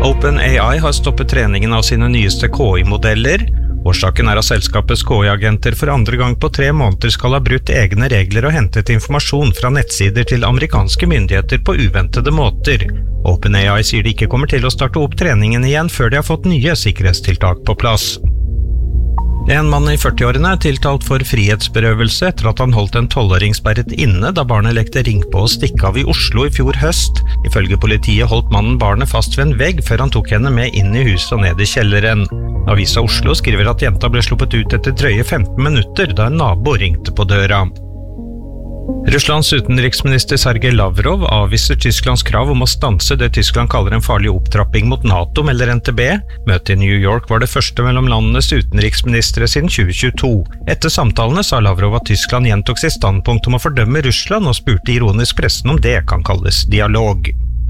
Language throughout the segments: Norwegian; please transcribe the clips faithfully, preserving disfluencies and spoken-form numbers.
OpenAI har stoppet treningen av sine nyeste K I-modeller. Årsaken er at selskapets K I-agenter for andre gang på tre måneder skal ha brutt egne regler og hentet informasjon fra nettsider til amerikanske myndigheter på uventede måter. OpenAI sier de ikke kommer til å starte opp treningen igjen før de har fått nye sikkerhetstiltak på plass. En mann i førtiårene er tiltalt for frihetsberøvelse etter at han holdt en tolvåring sperret inne da barnet lekte ring på å stikke av i Oslo i fjor høst. Ifølge politiet holdt mannen barnet fast ved en vegg før han tok henne med inn i huset og ned i kjelleren. Avisa Oslo skriver at jenta ble sluppet ut etter drøye femten minutter da en nabo ringte på døra. Russlands utenriksminister Sergej Lavrov avviser Tysklands krav om å stanse det Tyskland kaller en farlig opptrapping mot NATO, melder N T B. Møtet i New York var det første mellom landenes utenriksministre siden tjue tjueto. Etter samtalene sa Lavrov at Tyskland gjentok sitt standpunkt om å fordømme Russland og spurte ironisk pressen om det kan kalles dialog.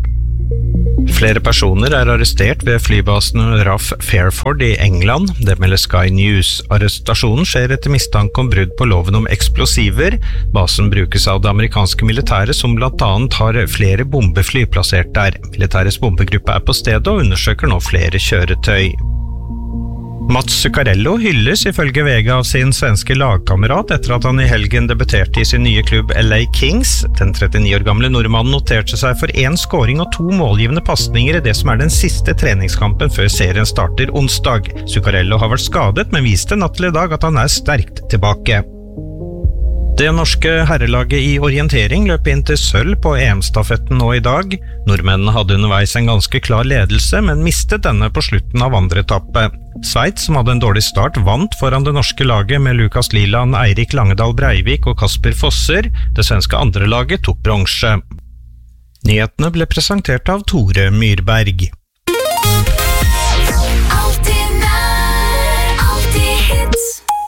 Flere personer er arrestert ved flybasen Rough Fairford i England, det melder Sky News. Arrestasjonen skjer etter mistanke om brudd på loven om eksplosiver. Basen brukes av det amerikanske militæret som blant annet har flere bombefly plassert der. Militærets bombegruppe er på stedet og undersøker nå flere kjøretøy. Mats Zuccarello hylles ifølge V G av sin svenske lagkamerat etter at han i helgen debuterte i sin nye klubb L A Kings. Den trettini år gamle nordmannen noterte seg for en scoring og to målgivende passninger i det som er den siste treningskampen før serien starter onsdag. Zuccarello har vært skadet, men viste natt til i dag at han er sterkt tilbake. Det norske herrelaget i orientering løp inn til sølv på E M-stafetten nå i dag. Nordmennene hadde underveis en ganske klar ledelse, men mistet denne på slutten av andre etappe. Sveits, som hadde en dårlig start, vant foran det norske laget med Lukas Liland, Eirik Langedal Breivik og Kasper Fosser. Det svenske andre laget tok bronse. Nyhetene ble presentert av Tore Myrberg.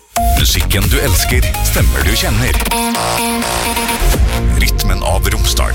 Musikken du elsker, stemmer du kjenner. Rytmen av Romsdal.